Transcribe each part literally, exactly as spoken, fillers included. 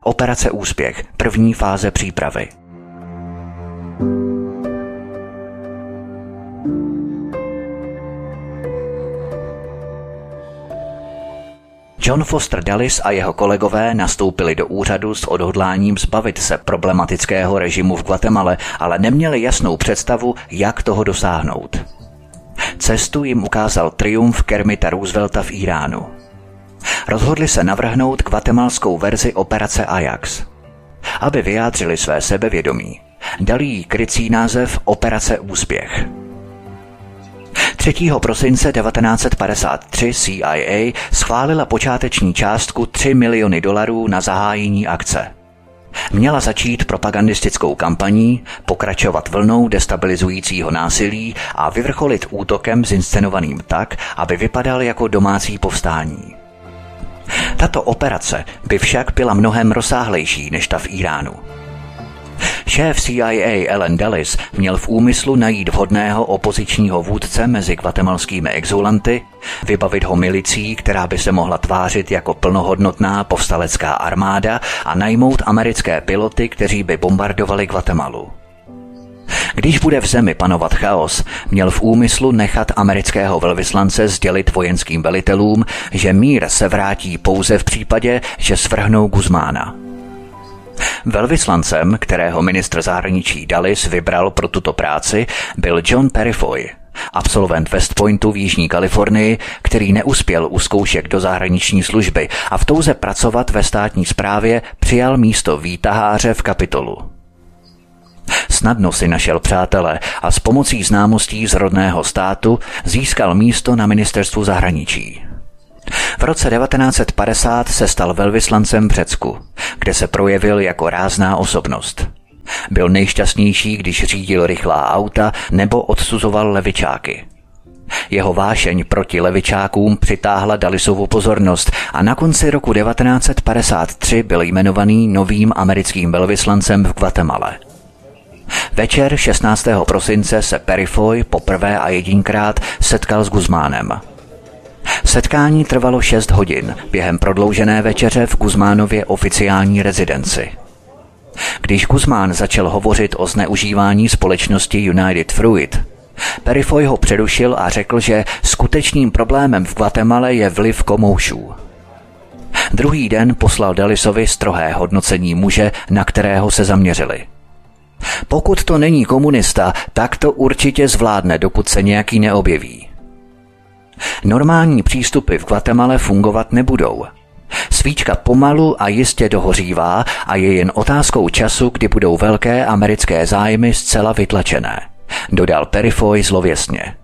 Operace Úspěch, první fáze přípravy. John Foster Dulles a jeho kolegové nastoupili do úřadu s odhodláním zbavit se problematického režimu v Guatemale, ale neměli jasnou představu, jak toho dosáhnout. Cestu jim ukázal triumf Kermita Roosevelta v Iránu. Rozhodli se navrhnout guatemalskou verzi operace Ajax. Aby vyjádřili své sebevědomí, dali jí krycí název Operace Úspěch. třetího prosince devatenáct set padesát tři C I A schválila počáteční částku tři miliony dolarů na zahájení akce. Měla začít propagandistickou kampaní, pokračovat vlnou destabilizujícího násilí a vyvrcholit útokem zinscenovaným tak, aby vypadal jako domácí povstání. Tato operace by však byla mnohem rozsáhlejší než ta v Iránu. Šéf C I A Allen Dulles měl v úmyslu najít vhodného opozičního vůdce mezi guatemalskými exulanty, vybavit ho milicí, která by se mohla tvářit jako plnohodnotná povstalecká armáda a najmout americké piloty, kteří by bombardovali Guatemalu. Když bude v zemi panovat chaos, měl v úmyslu nechat amerického velvyslance sdělit vojenským velitelům, že mír se vrátí pouze v případě, že svrhnou Guzmána. Velvyslancem, kterého ministr zahraničí Dulles vybral pro tuto práci, byl John Perifoy, absolvent West Pointu v Jižní Kalifornii, který neuspěl u zkoušek do zahraniční služby a v touze pracovat ve státní správě přijal místo výtaháře v Kapitolu. Snadno si našel přátele a s pomocí známostí z rodného státu získal místo na ministerstvu zahraničí. V roce devatenáct set padesát se stal velvyslancem v Řecku, kde se projevil jako rázná osobnost. Byl nejšťastnější, když řídil rychlá auta nebo odsuzoval levičáky. Jeho vášeň proti levičákům přitáhla Dullesovu pozornost a na konci roku devatenáct set padesát tři byl jmenovaný novým americkým velvyslancem v Guatemale. Večer šestnáctého prosince se Perifoy poprvé a jedinkrát setkal s Guzmánem. Setkání trvalo šest hodin během prodloužené večeře v Guzmánově oficiální rezidenci. Když Guzmán začal hovořit o zneužívání společnosti United Fruit, Perifoy ho přerušil a řekl, že skutečným problémem v Guatemale je vliv komoušů. Druhý den poslal Dullesovi strohé hodnocení muže, na kterého se zaměřili. Pokud to není komunista, tak to určitě zvládne, dokud se nějaký neobjeví. Normální přístupy v Guatemale fungovat nebudou. Svíčka pomalu a jistě dohořívá a je jen otázkou času, kdy budou velké americké zájmy zcela vytlačené, dodal Perifoy zlověstně.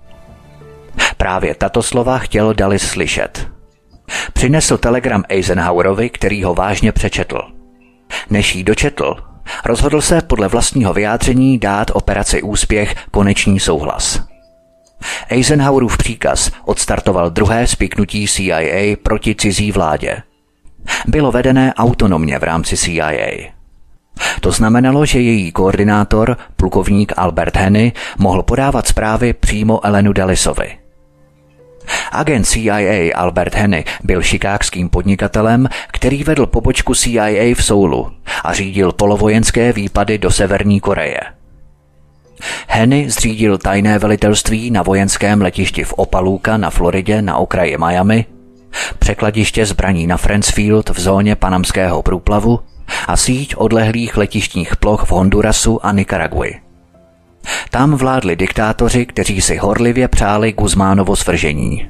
Právě tato slova chtěl Dulles slyšet. Přinesl telegram Eisenhowerovi, který ho vážně přečetl. Než jí dočetl, rozhodl se podle vlastního vyjádření dát operaci Úspěch konečný souhlas. Eisenhowerův příkaz odstartoval druhé spiknutí C I A proti cizí vládě. Bylo vedené autonomně v rámci C I A. To znamenalo, že její koordinátor, plukovník Albert Henney, mohl podávat zprávy přímo Allenu Dullesovi. Agent C I A Albert Henney byl chicagským podnikatelem, který vedl pobočku C I A v Soulu a řídil polovojenské výpady do Severní Koreje. Henney zřídil tajné velitelství na vojenském letišti v Opaluca na Floridě na okraji Miami, překladiště zbraní na Friendsfield v zóně Panamského průplavu a síť odlehlých letištních ploch v Hondurasu a Nikaraguji. Tam vládli diktátoři, kteří si horlivě přáli Guzmánovo svržení.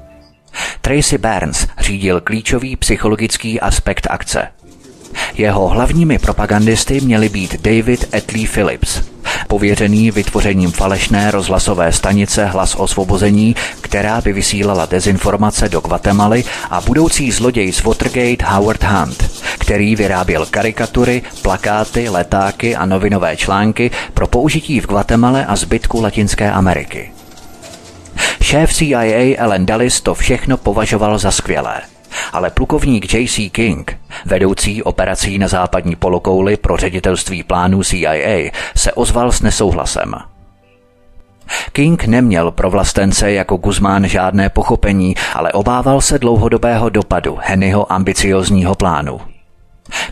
Tracy Burns řídil klíčový psychologický aspekt akce. Jeho hlavními propagandisty měli být David Atlee Phillips, pověřený vytvořením falešné rozhlasové stanice Hlas osvobození, která by vysílala dezinformace do Guatemaly, a budoucí zloděj z Watergate Howard Hunt, který vyráběl karikatury, plakáty, letáky a novinové články pro použití v Guatemale a zbytku Latinské Ameriky. Šéf C I A Allen Dulles to všechno považoval za skvělé, ale plukovník J C King, vedoucí operací na západní polokouli pro ředitelství plánů C I A, se ozval s nesouhlasem. King neměl pro vlastence jako Guzmán žádné pochopení, ale obával se dlouhodobého dopadu Henneyho ambiciózního plánu.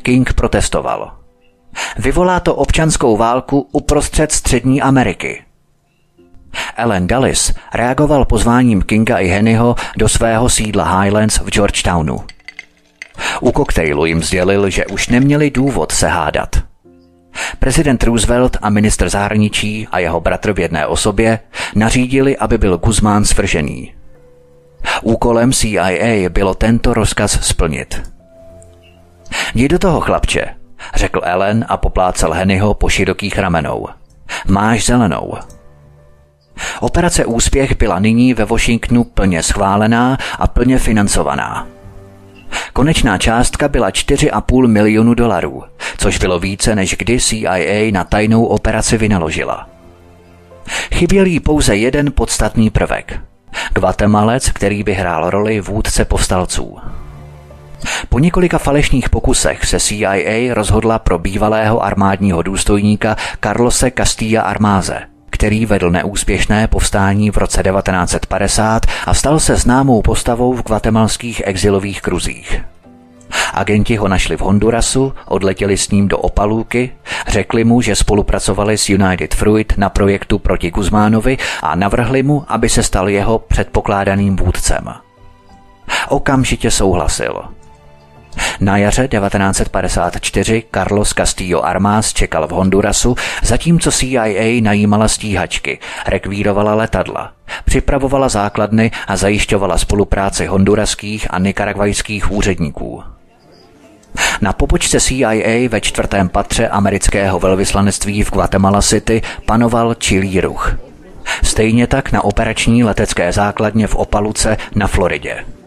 King protestoval. Vyvolá to občanskou válku uprostřed Střední Ameriky. Allen Dulles reagoval pozváním Kinga i Hennyho do svého sídla Highlands v Georgetownu. U koktejlu jim sdělil, že už neměli důvod se hádat. Prezident Roosevelt a ministr zahraničí a jeho bratr v jedné osobě nařídili, aby byl Guzmán svržený. Úkolem C I A bylo tento rozkaz splnit. Jdi do toho, chlapče, řekl Allen a poplácal Hennyho po širokých ramenou. Máš zelenou. Operace Úspěch byla nyní ve Washingtonu plně schválená a plně financovaná. Konečná částka byla čtyři a půl milionu dolarů, což bylo více, než kdy C I A na tajnou operaci vynaložila. Chyběl jí pouze jeden podstatný prvek. Guatemalec, který by hrál roli vůdce povstalců. Po několika falešných pokusech se C I A rozhodla pro bývalého armádního důstojníka Carlose Castilla Armáze, který vedl neúspěšné povstání v roce devatenáct set padesát a stal se známou postavou v guatemalských exilových kruzích. Agenti ho našli v Hondurasu, odletěli s ním do Opalúky, řekli mu, že spolupracovali s United Fruit na projektu proti Guzmánovi a navrhli mu, aby se stal jeho předpokládaným vůdcem. Okamžitě souhlasil. Na jaře devatenáct set padesát čtyři Carlos Castillo Armas čekal v Hondurasu, zatímco C I A najímala stíhačky, rekvírovala letadla, připravovala základny a zajišťovala spolupráci honduraských a nikaragvajských úředníků. Na pobočce C I A ve čtvrtém patře amerického velvyslanectví v Guatemala City panoval čilý ruch. Stejně tak na operační letecké základně v Opaluce na Floridě.